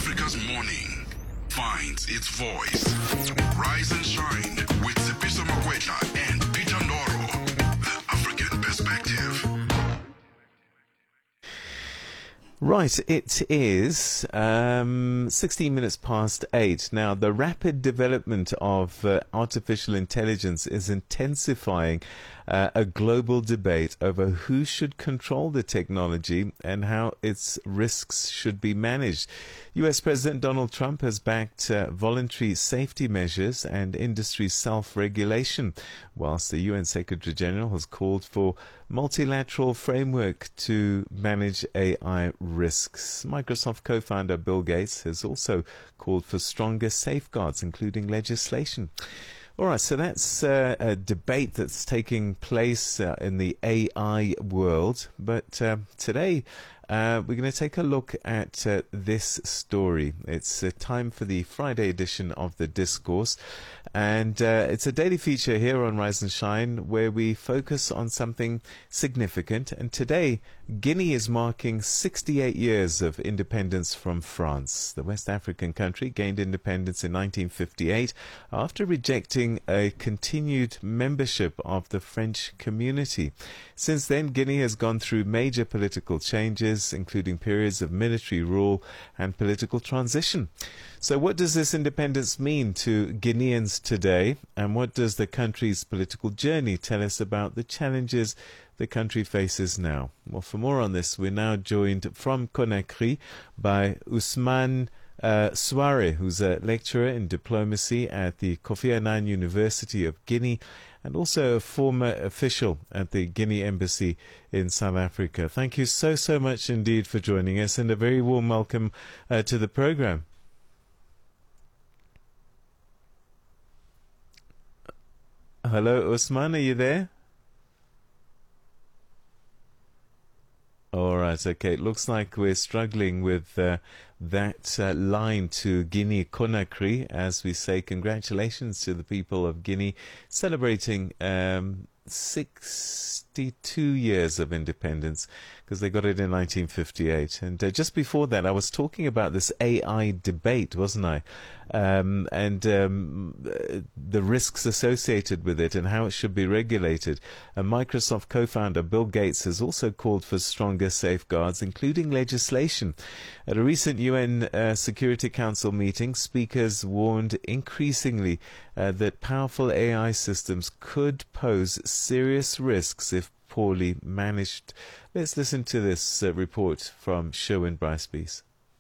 Africa's morning finds its voice. Rise and shine with Sipiso Makwetla and Peter Ndoro. The African Perspective. Right, it is 16 minutes past 8. Now, the rapid development of artificial intelligence is intensifying a global debate over who should control the technology and how its risks should be managed. U.S. President Donald Trump has backed voluntary safety measures and industry self-regulation, whilst the UN Secretary General has called for multilateral framework to manage AI risks. Microsoft co-founder Bill Gates has also called for stronger safeguards, including legislation. All right, so that's a debate that's taking place in the AI world. But today we're going to take a look at this story. It's time for the Friday edition of The Discourse. And it's a daily feature here on Rise and Shine where we focus on something significant. And today, Guinea is marking 68 years of independence from France. The West African country gained independence in 1958 after rejecting a continued membership of the French community. Since then, Guinea has gone through major political changes, including periods of military rule and political transition. So what does this independence mean to Guineans today, and what does the country's political journey tell us about the challenges the country faces now? Well, for more on this, we're now joined from Conakry by Ousmane Souare, who's a lecturer in diplomacy at the Kofi Annan University of Guinea and also a former official at the Guinea Embassy in South Africa. Thank you so much indeed for joining us, and a very warm welcome to the program. Hello, Ousmane, are you there? All right, okay. It looks like we're struggling with that line to Guinea-Conakry. As we say, congratulations to the people of Guinea celebrating 62 years of independence, because they got it in 1958. And just before that, I was talking about this AI debate, wasn't I? The risks associated with it and how it should be regulated. Microsoft co-founder Bill Gates has also called for stronger safeguards, including legislation. At a recent UN Security Council meeting, speakers warned increasingly that powerful AI systems could pose serious risks if poorly managed. Let's listen to this report from Sherwin Bryce-Peace.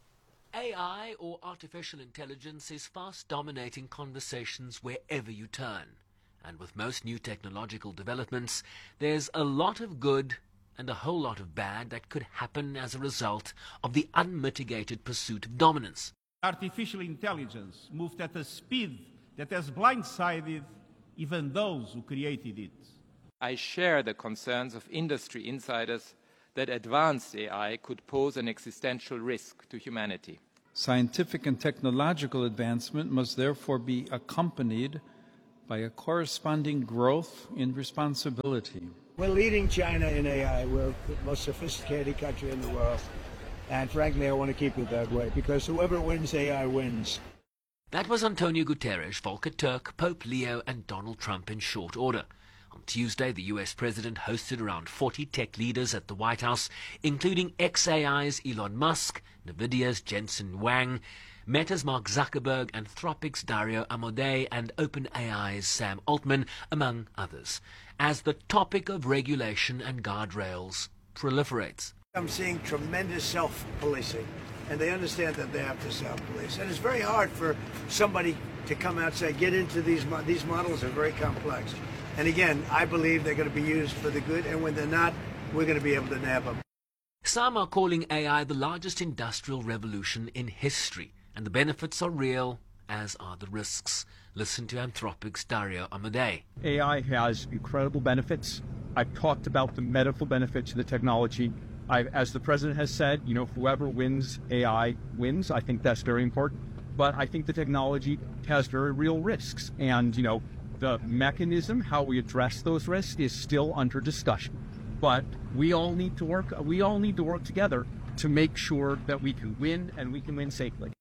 AI, or artificial intelligence, is fast dominating conversations wherever you turn. And with most new technological developments, there's a lot of good and a whole lot of bad that could happen as a result of the unmitigated pursuit of dominance. Artificial intelligence moved at a speed that has blindsided even those who created it. I share the concerns of industry insiders that advanced AI could pose an existential risk to humanity. Scientific and technological advancement must therefore be accompanied by a corresponding growth in responsibility. We're leading China in AI. We're the most sophisticated country in the world. And frankly, I want to keep it that way, because whoever wins AI wins. That was Antonio Guterres, Volker Turk, Pope Leo and Donald Trump in short order. On Tuesday, the US president hosted around 40 tech leaders at the White House, including xAI's Elon Musk, NVIDIA's Jensen Huang, Meta's Mark Zuckerberg, Anthropic's Dario Amodei, and OpenAI's Sam Altman, among others, as the topic of regulation and guardrails proliferates. I'm seeing tremendous self-policing, and they understand that they have to self-police. And it's very hard for somebody to come out and say, get into these models are very complex. And again, I believe they're going to be used for the good, and when they're not, we're going to be able to nab them. Some are calling AI the largest industrial revolution in history, and the benefits are real, as are the risks. Listen to Anthropic's Dario Amodei. AI has incredible benefits. I've talked about the medical benefits of the technology. As the president has said, whoever wins AI wins. I think that's very important. But I think the technology has very real risks. And, the mechanism, how we address those risks, is still under discussion. But we all need to work together to make sure that we can win, and we can win safely.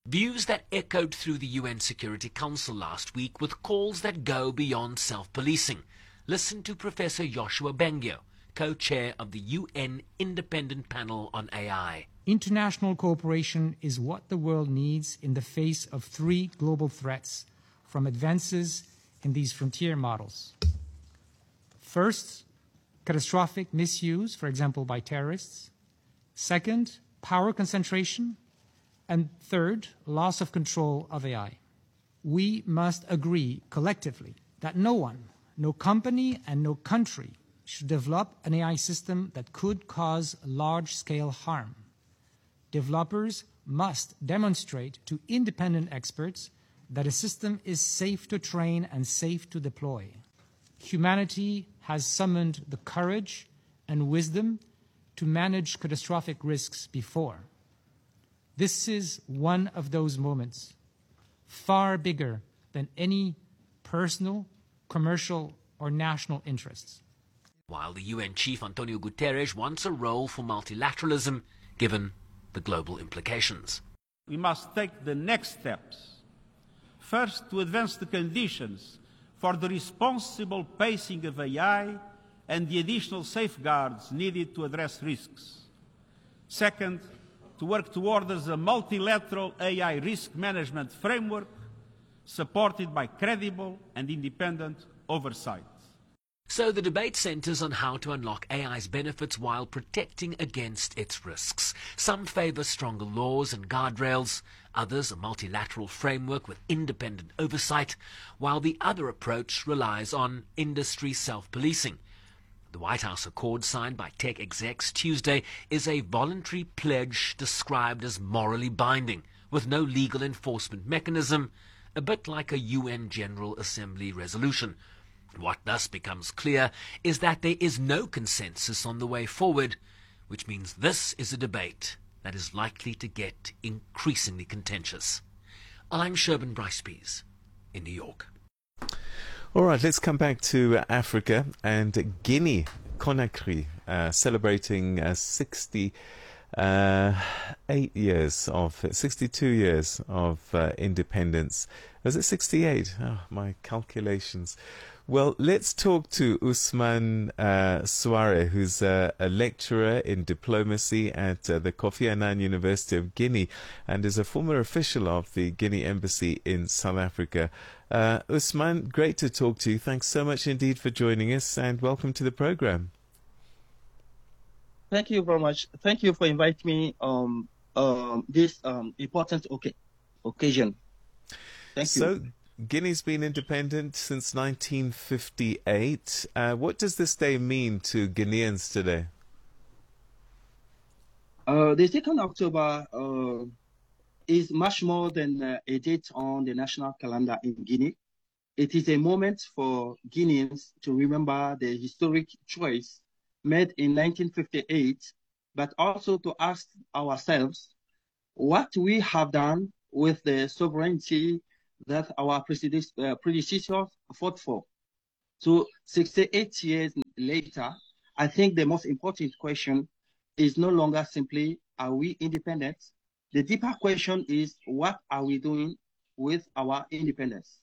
Views that echoed through the UN Security Council last week with calls that go beyond self-policing. Listen to Professor Joshua Bengio, co-chair of the UN Independent Panel on AI. International cooperation is what the world needs in the face of three global threats from advances in these frontier models. First, catastrophic misuse, for example, by terrorists. Second, power concentration. And third, loss of control of AI. We must agree collectively that no one, no company and no country should develop an AI system that could cause large-scale harm. Developers must demonstrate to independent experts that a system is safe to train and safe to deploy. Humanity has summoned the courage and wisdom to manage catastrophic risks before. This is one of those moments, far bigger than any personal, commercial, or national interests. While the UN chief Antonio Guterres wants a role for multilateralism, given the global implications. We must take the next steps. First, to advance the conditions for the responsible pacing of AI and the additional safeguards needed to address risks. Second, to work towards a multilateral AI risk management framework supported by credible and independent oversight. So the debate centers on how to unlock AI's benefits while protecting against its risks. Some favor stronger laws and guardrails, others a multilateral framework with independent oversight, while the other approach relies on industry self-policing. The White House Accord signed by tech execs Tuesday is a voluntary pledge described as morally binding, with no legal enforcement mechanism, a bit like a UN General Assembly resolution. What thus becomes clear is that there is no consensus on the way forward, which means this is a debate that is likely to get increasingly contentious. I'm Sherban Bryce-Pease in New York. All right, let's come back to Africa and Guinea Conakry, celebrating 62 years of independence. Was it 68? Oh, my calculations. Well, let's talk to Ousmane Souare, who's a lecturer in diplomacy at the Kofi Annan University of Guinea and is a former official of the Guinea Embassy in South Africa. Ousmane, great to talk to you. Thanks so much indeed for joining us and welcome to the program. Thank you very much. Thank you for inviting me on this important occasion. Thank you. So, Guinea's been independent since 1958. What does this day mean to Guineans today? The 2nd October is much more than a date on the national calendar in Guinea. It is a moment for Guineans to remember the historic choice made in 1958, but also to ask ourselves what we have done with the sovereignty that our predecessors fought for. So 68 years later, I think the most important question is no longer simply, are we independent? The deeper question is, what are we doing with our independence?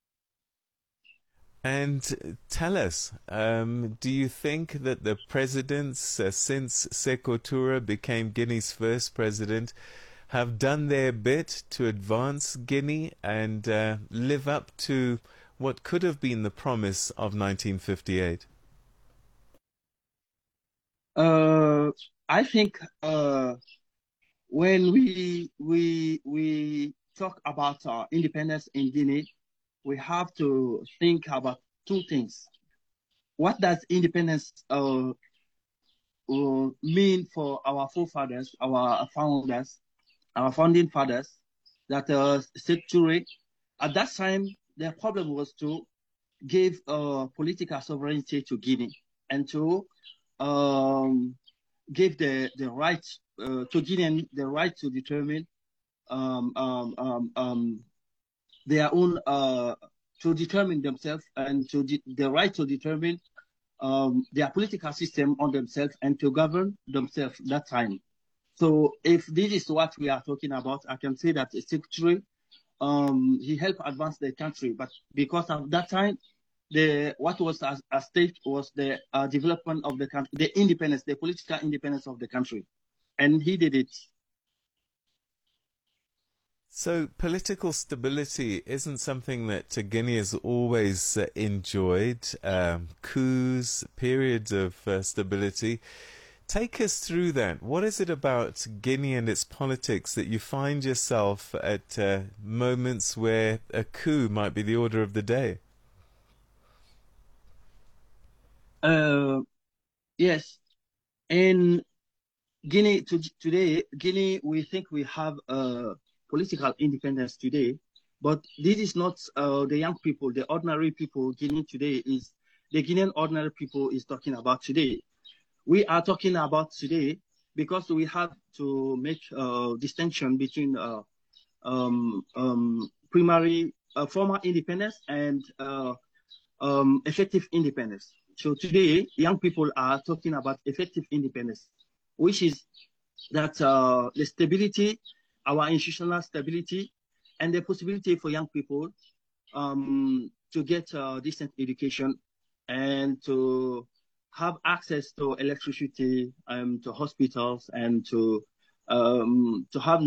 And tell us, do you think that the presidents since Sékou Touré became Guinea's first president have done their bit to advance Guinea and live up to what could have been the promise of 1958? I think when we talk about independence in Guinea, we have to think about two things. What does independence mean for our forefathers, our founders, our founding fathers, that Sékou Touré? At that time, their problem was to give political sovereignty to Guinea and to give the right to Guinean the right to determine their own to determine themselves and to the right to determine their political system on themselves and to govern themselves that time. So if this is what we are talking about, I can say that the secretary, he helped advance the country, but because of that time, what was at stake was the development of the country, the independence, the political independence of the country, and he did it. So political stability isn't something that Guinea has always enjoyed. Coups, periods of stability. Take us through that. What is it about Guinea and its politics that you find yourself at moments where a coup might be the order of the day? Yes. In Guinea today, we think we have political independence today, but this is not the young people, the ordinary people. Guinea today is the Guinean ordinary people is talking about today. We are talking about today because we have to make a distinction between former independence and effective independence. So today, young people are talking about effective independence, which is that the stability, our institutional stability, and the possibility for young people to get a decent education and to have access to electricity, to hospitals, and to have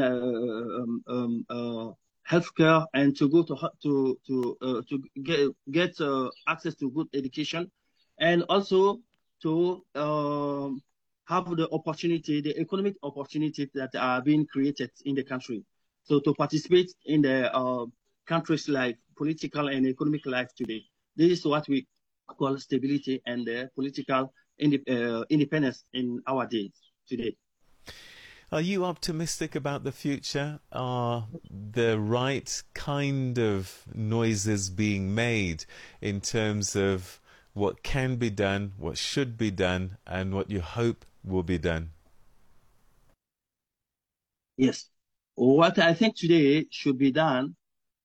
healthcare, and to go to get access to good education, and also to have the opportunity, the economic opportunities that are being created in the country. So to participate in the country's life, political and economic life today. This is what we call stability and political independence in our days today. Are you optimistic about the future? Are the right kind of noises being made in terms of what can be done, what should be done, and what you hope will be done? Yes. What I think today should be done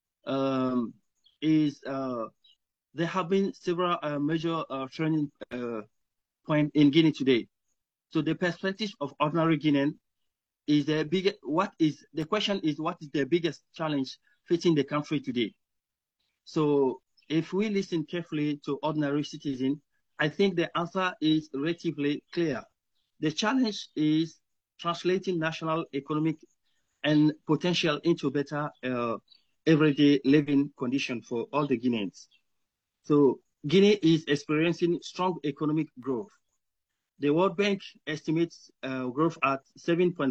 is there have been several major turning points in Guinea today. So the perspective of ordinary Guinean is the question is what is the biggest challenge facing the country today? So if we listen carefully to ordinary citizens, I think the answer is relatively clear. The challenge is translating national economic and potential into better everyday living condition for all the Guineans. So Guinea is experiencing strong economic growth. The World Bank estimates growth at 7.4%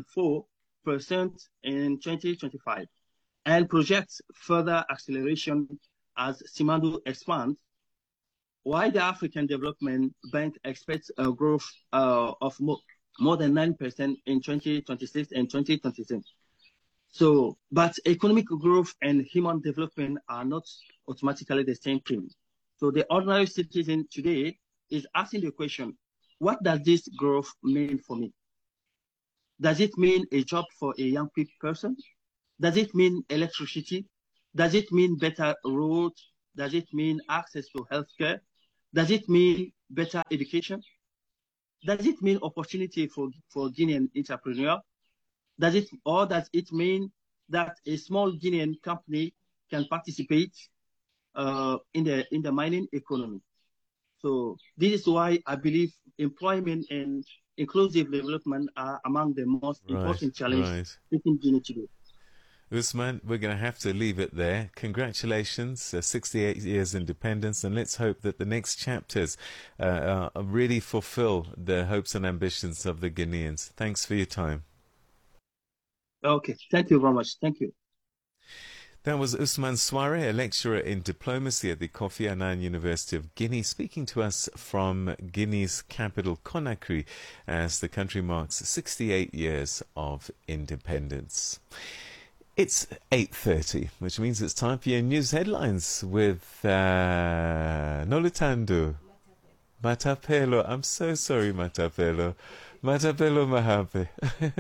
in 2025 and projects further acceleration as Simandou expands, while the African Development Bank expects a growth of more than 9% in 2026 and 2027. So, but economic growth and human development are not automatically the same thing. So the ordinary citizen today is asking the question, what does this growth mean for me? Does it mean a job for a young person? Does it mean electricity? Does it mean better roads? Does it mean access to healthcare? Does it mean better education? Does it mean opportunity for Guinean entrepreneurs? Does it mean that a small Guinean company can participate in the mining economy? So this is why I believe employment and inclusive development are among the most important challenges in Guinea today. Ousmane, we're going to have to leave it there. Congratulations, 68 years independence, and let's hope that the next chapters really fulfill the hopes and ambitions of the Guineans. Thanks for your time. Okay, thank you very much. Thank you. That was Ousmane Souare, a lecturer in diplomacy at the Kofi Annan University of Guinea, speaking to us from Guinea's capital, Conakry, as the country marks 68 years of independence. It's 8:30, which means it's time for your news headlines with Nolutando. Matapelo. I'm so sorry, Matapelo. Matapelo Mahape.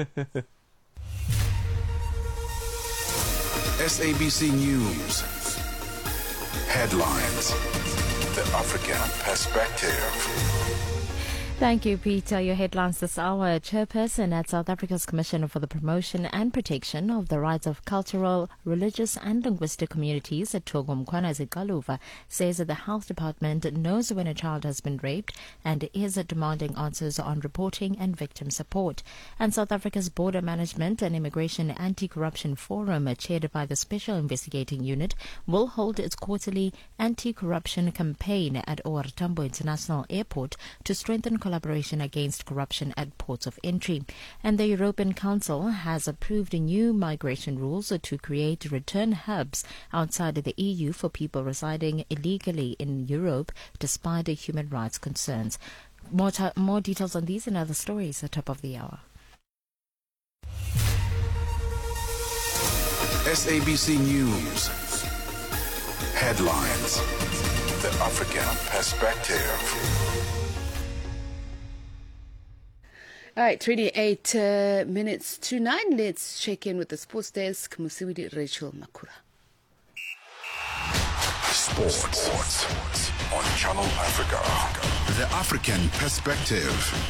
SABC News. Headlines. The African Perspective. Thank you, Peter. Your headlines this hour. Chairperson at South Africa's Commission for the Promotion and Protection of the Rights of Cultural, Religious and Linguistic Communities at Thogo Mkhwanazi Gxaluva says that the Health Department knows when a child has been raped and is demanding answers on reporting and victim support. And South Africa's Border Management and Immigration Anti-Corruption Forum, chaired by the Special Investigating Unit, will hold its quarterly anti-corruption campaign at OR Tambo International Airport to strengthen collaboration against corruption at ports of entry. And the European Council has approved new migration rules to create return hubs outside the EU for people residing illegally in Europe despite human rights concerns. More details on these and other stories at the top of the hour. SABC News. Headlines. The African Perspective. All right, 28 minutes to 9. Let's check in with the sports desk. Musiwidi Rachel Makura. Sports on Channel Africa. The African Perspective.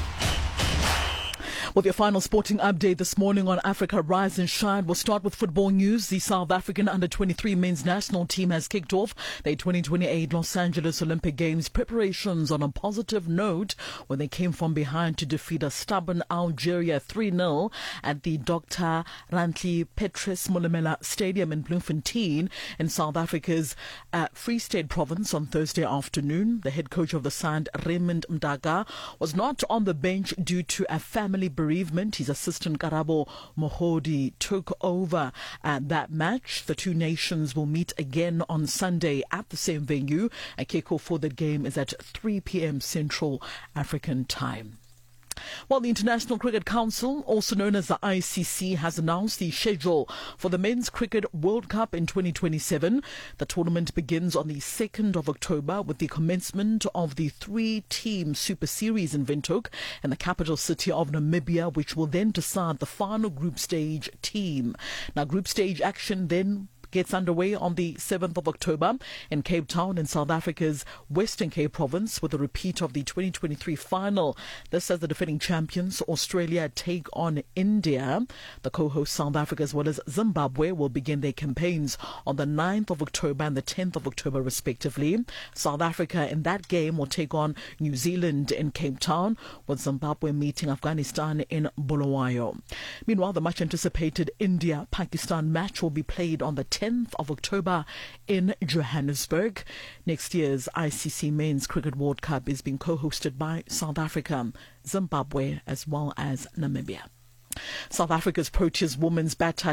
With your final sporting update this morning on Africa Rise and Shine, we'll start with football news. The South African under-23 men's national team has kicked off their 2028 Los Angeles Olympic Games preparations on a positive note when they came from behind to defeat a stubborn Algeria 3-0 at the Dr. Rantli Petrus Molemela Stadium in Bloemfontein in South Africa's Free State province on Thursday afternoon. The head coach of the side, Raymond Mdaga, was not on the bench due to a family bereavement. His assistant Karabo Mohodi took over at that match. The two nations will meet again on Sunday at the same venue. A kickoff for the game is at 3 p.m. Central African time. Well, the International Cricket Council, also known as the ICC, has announced the schedule for the Men's Cricket World Cup in 2027. The tournament begins on the 2nd of October with the commencement of the 3-team Super Series in Windhoek in the capital city of Namibia, which will then decide the final group stage team. Now, group stage action then gets underway on the 7th of October in Cape Town in South Africa's Western Cape province with a repeat of the 2023 final. This as the defending champions Australia take on India. The co-host South Africa as well as Zimbabwe will begin their campaigns on the 9th of October and the 10th of October respectively. South Africa in that game will take on New Zealand in Cape Town, with Zimbabwe meeting Afghanistan in Bulawayo. Meanwhile, the much anticipated India-Pakistan match will be played on the 10th of October in Johannesburg. Next year's ICC Men's Cricket World Cup is being co-hosted by South Africa, Zimbabwe as well as Namibia. South Africa's Proteas women's batter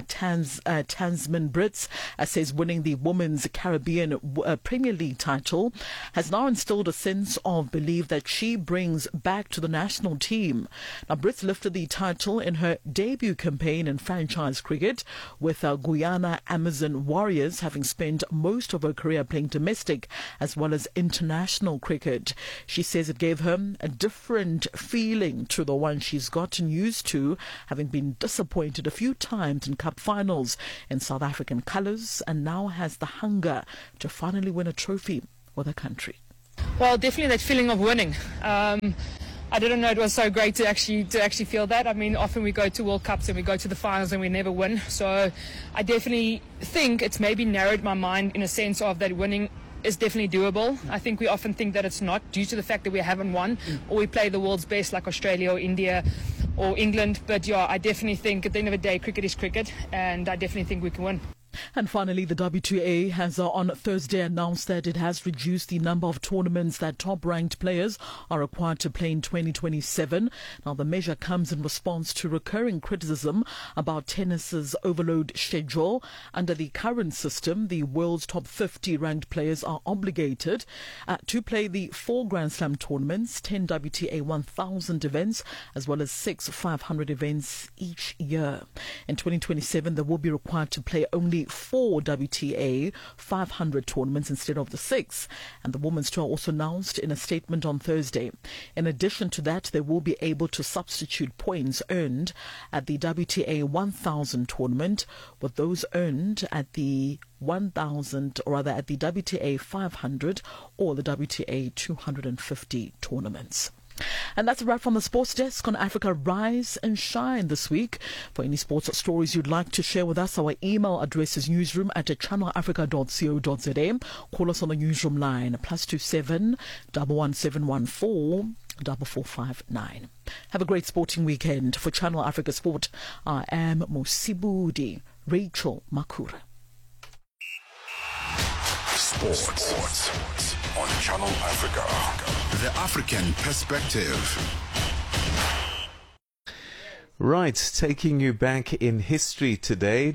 Tasman Brits says winning the Women's Caribbean Premier League title has now instilled a sense of belief that she brings back to the national team. Now, Brits lifted the title in her debut campaign in franchise cricket, with Guyana Amazon Warriors having spent most of her career playing domestic as well as international cricket. She says it gave her a different feeling to the one she's gotten used to, having been disappointed a few times in cup finals in South African colours, and now has the hunger to finally win a trophy with her country. Well, definitely that feeling of winning. I didn't know it was so great to actually feel that. I mean, often we go to World Cups and we go to the finals and we never win. So I definitely think it's maybe narrowed my mind in a sense of that winning is definitely doable. I think we often think that it's not, due to the fact that we haven't won, or we play the world's best like Australia or India or England. But yeah, I definitely think at the end of the day, cricket is cricket, and I definitely think we can win. And finally, the WTA has on Thursday announced that it has reduced the number of tournaments that top-ranked players are required to play in 2027. Now, the measure comes in response to recurring criticism about tennis's overload schedule. Under the current system, the world's top 50 ranked players are obligated to play the 4 Grand Slam tournaments, 10 WTA 1000 events, as well as 6 500 events each year. In 2027, they will be required to play only 4 WTA 500 tournaments instead of the 6. And the Women's Tour also announced in a statement on Thursday. In addition to that, they will be able to substitute points earned at the WTA 1000 tournament with those earned at the 1000, or rather at the WTA 500 or the WTA 250 tournaments. And that's a wrap from the sports desk on Africa Rise and Shine this week. For any sports stories you'd like to share with us, our email address is newsroom@channelafrica.co.za. Call us on the newsroom line, +27 11714 4459. Have a great sporting weekend. For Channel Africa Sport, I am Mosibudi Rachel Makura. Sports on Channel Africa. The African Perspective. Right, taking you back in history today,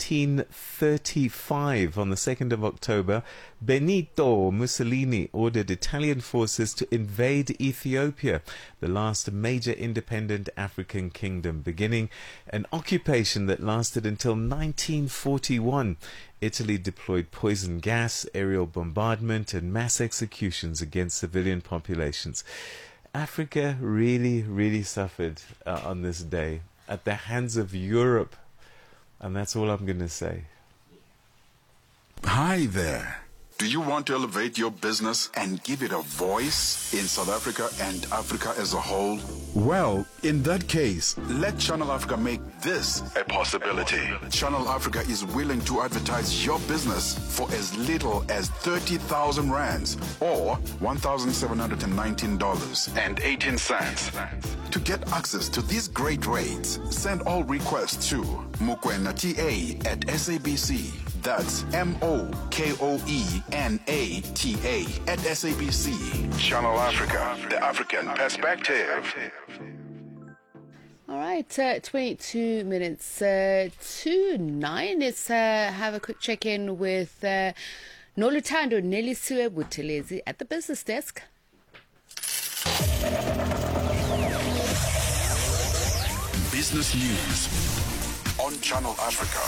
1935, on the 2nd of October, Benito Mussolini ordered Italian forces to invade Ethiopia, the last major independent African kingdom, beginning an occupation that lasted until 1941. Italy deployed poison gas, aerial bombardment, and mass executions against civilian populations. Africa really suffered on this day at the hands of Europe, and that's all I'm going to say. Hi there. Do you want to elevate your business and give it a voice in South Africa and Africa as a whole? Well, in that case, let Channel Africa make this a possibility. Channel Africa is willing to advertise your business for as little as 30,000 rands or $1,719.18. To get access to these great rates, send all requests to mokoenata@SABC. That's MOKOENATA@SABC. Channel Africa, the African Perspective. All right, 22 minutes to 9. Let's have a quick check-in with Nolutando Nelisiwe Buthelezi at the business desk. Business News on Channel Africa.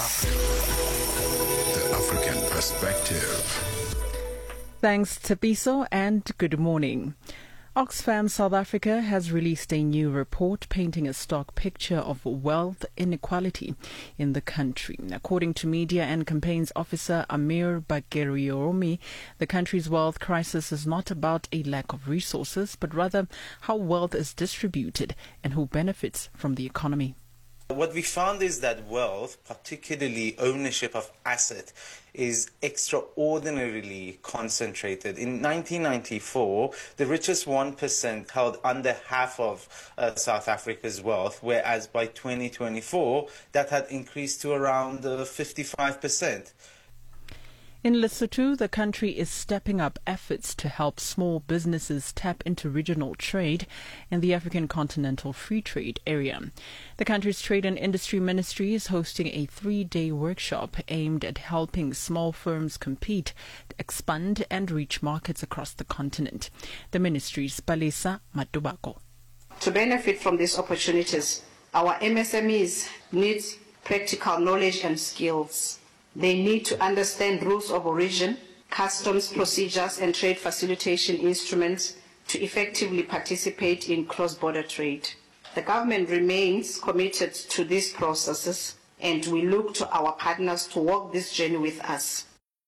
The African Perspective. Thanks, Tabiso, and good morning. Oxfam South Africa has released a new report painting a stark picture of wealth inequality in the country. According to Media and Campaigns Officer Amir Bagerioromi, the country's wealth crisis is not about a lack of resources, but rather how wealth is distributed and who benefits from the economy. What we found is that wealth, particularly ownership of asset, is extraordinarily concentrated. In 1994, the richest 1% held under half of South Africa's wealth, whereas by 2024, that had increased to around 55%. In Lesotho, the country is stepping up efforts to help small businesses tap into regional trade in the African Continental Free Trade Area. The country's Trade and Industry Ministry is hosting a 3-day workshop aimed at helping small firms compete, expand and reach markets across the continent. The ministry's Palesa Matubako. To benefit from these opportunities, our MSMEs need practical knowledge and skills. They need to understand rules of origin, customs procedures, and trade facilitation instruments to effectively participate in cross-border trade. The government remains committed to these processes, and we look to our partners to walk this journey with us.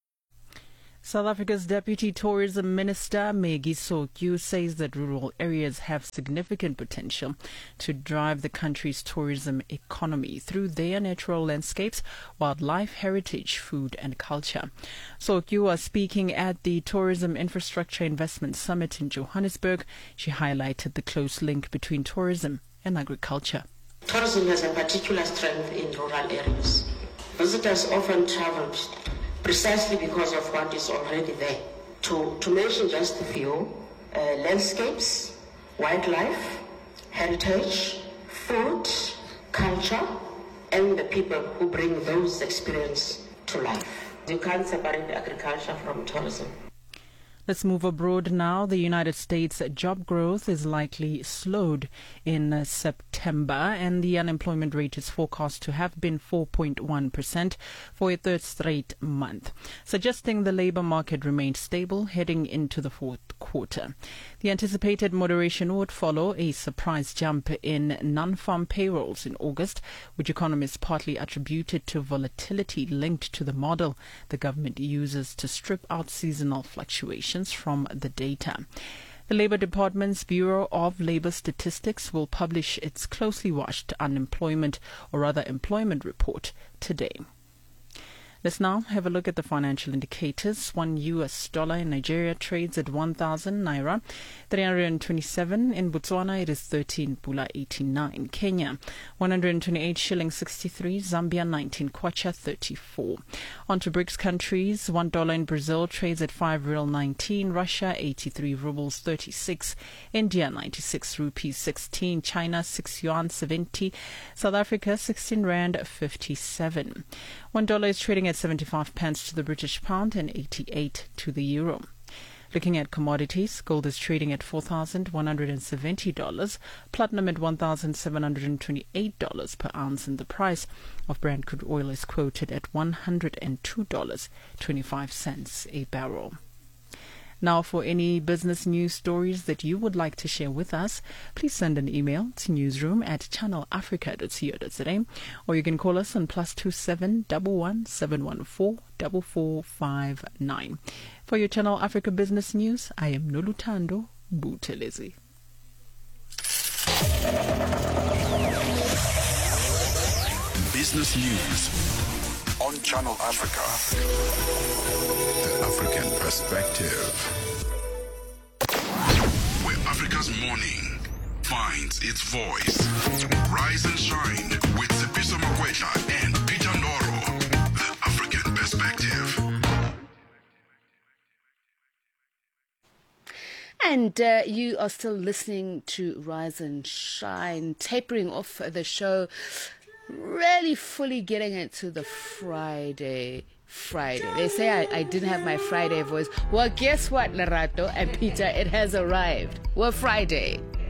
South Africa's Deputy Tourism Minister, Maggie Sokyu, says that rural areas have significant potential to drive the country's tourism economy through their natural landscapes, wildlife, heritage, food and culture. Sokyu was speaking at the Tourism Infrastructure Investment Summit in Johannesburg. She highlighted the close link between tourism and agriculture. Tourism has a particular strength in rural areas. Visitors often travel precisely because of what is already there. To mention just a few, landscapes, wildlife, heritage, food, culture, and the people who bring those experiences to life. You can't separate agriculture from tourism. Let's move abroad now. The United States job growth is likely slowed in September, and the unemployment rate is forecast to have been 4.1% for a third straight month, suggesting the labor market remains stable heading into the fourth quarter. The anticipated moderation would follow a surprise jump in non-farm payrolls in August, which economists partly attributed to volatility linked to the model the government uses to strip out seasonal fluctuations from the data. The Labour Department's Bureau of Labour Statistics will publish its closely watched unemployment, or rather employment report today. Let's now have a look at the financial indicators. $1 US in Nigeria trades at 1,000 naira, 327 in Botswana. It is 13 pula 89. Kenya, 128 shillings 63. Zambia, 19 kwacha 34. On to BRICS countries. $1 in Brazil trades at 5 real 19. Russia, 83 rubles 36. India, 96 rupees 16. China, 6 yuan 70. South Africa, 16 rand 57. $1 is trading at 75 pence to the British pound and 88 to the euro. Looking at commodities, gold is trading at $4,170, platinum at $1,728 per ounce, and the price of Brent crude oil is quoted at $102.25 a barrel. Now, for any business news stories that you would like to share with us, please send an email to newsroom@channelafrica.co.za, or you can call us on +27 11 714 4459. For your Channel Africa Business News, I am Noluthando Buthelezi. Business News on Channel Africa. The African Perspective. Where Africa's morning finds its voice. Rise and shine with Sipiso Makwetla and Peter Ndoro. The African Perspective. And you are still listening to Rise and Shine, tapering off the show, really fully getting into the Friday. They say I didn't have my Friday voice. Well, guess what, Lerato and Peter? It has arrived. We're Friday.